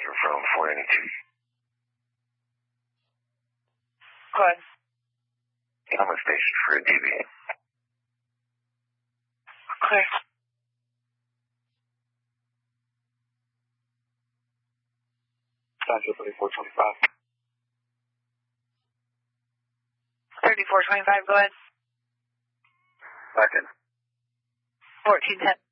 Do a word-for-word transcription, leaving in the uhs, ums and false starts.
Roger from four eighty-two. Go ahead. I'm a station for a D V A. Okay. Roger, thirty-four twenty-five. thirty-four twenty-five, go ahead. Second. fourteen ten.